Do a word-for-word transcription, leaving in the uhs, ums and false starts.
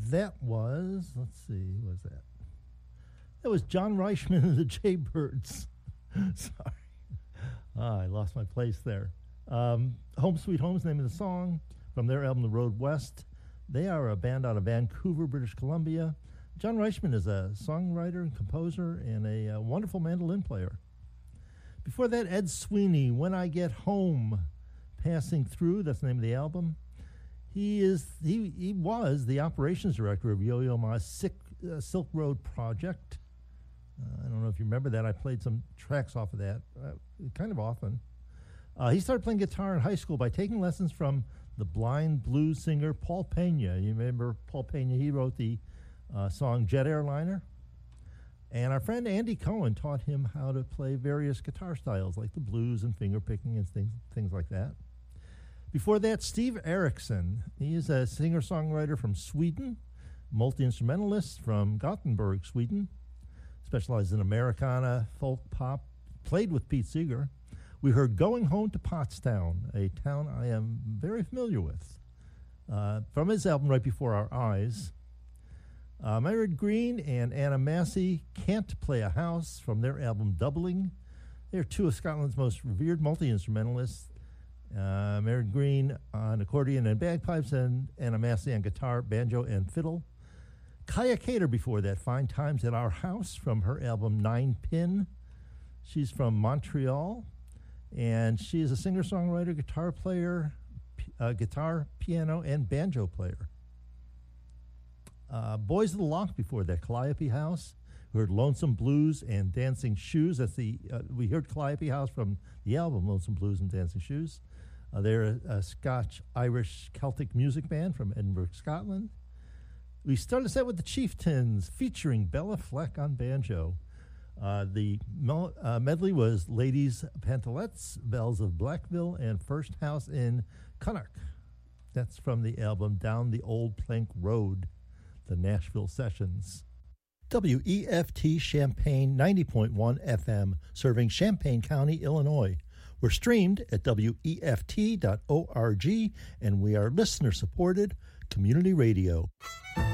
that was, let's see, who was that? That was John Reichman and the Jaybirds. Sorry. Ah, I lost my place there. Um, Home Sweet Home's the name of the song from their album The Road West. They are a band out of Vancouver, British Columbia. John Reichman is a songwriter and composer and a, uh, wonderful mandolin player. Before that, Ed Sweeney, When I Get Home, Passing Through. That's the name of the album. He is he he was the operations director of Yo-Yo Ma's Silk, uh, Silk Road Project. Uh, I don't know if you remember that. I played some tracks off of that uh, kind of often. Uh, he started playing guitar in high school by taking lessons from the blind blues singer Paul Pena. You remember Paul Pena? He wrote the uh, song Jet Airliner. And our friend Andy Cohen taught him how to play various guitar styles like the blues and finger picking and things, things like that. Before that, Steve Erickson. He is a singer-songwriter from Sweden, multi-instrumentalist from Gothenburg, Sweden, specialized in Americana, folk pop, played with Pete Seeger. We heard Going Home to Pottstown, a town I am very familiar with, uh, from his album Right Before Our Eyes. Uh, Myrd Green and Anna Massey, Can't Play a House, from their album Doubling. They're two of Scotland's most revered multi-instrumentalists. Uh, Myrd Green on accordion and bagpipes, and Anna Massey on guitar, banjo, and fiddle. Kaya Cater before that, Fine Times at Our House, from her album Nine Pin. She's from Montreal, and she is a singer-songwriter, guitar player, p- uh, guitar, piano, and banjo player. Uh, Boys of the Loch before that, Calliope House. We heard Lonesome Blues and Dancing Shoes. That's the uh, we heard Calliope House from the album Lonesome Blues and Dancing Shoes. Uh, they're a, a Scotch-Irish Celtic music band from Edinburgh, Scotland. We started the set with the Chieftains, featuring Bella Fleck on banjo. Uh, the mel- uh, medley was Ladies Pantalettes, Bells of Blackville, and First House in Connacht. That's from the album Down the Old Plank Road, the Nashville Sessions. W E F T Champaign ninety point one F M, serving Champaign County, Illinois. We're streamed at W E F T dot org, and we are listener-supported community radio.